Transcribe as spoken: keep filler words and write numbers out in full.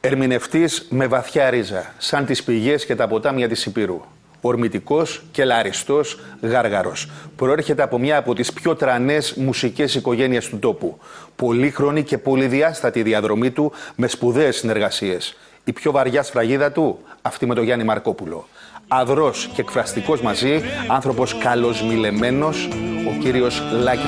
Ερμηνευτής με βαθιά ρίζα, σαν τις πηγές και τα ποτάμια της Ηπείρου. Ορμητικός και λαριστός γάργαρος. Προέρχεται από μια από τις πιο τρανές μουσικές οικογένειες του τόπου. Πολύχρονη και πολυδιάστατη διαδρομή του με σπουδαίες συνεργασίες. Η πιο βαριά σφραγίδα του, αυτή με τον Γιάννη Μαρκόπουλο. Αδρός και εκφραστικός μαζί, άνθρωπος καλοσμιλεμένος, ο κύριος Λάκης.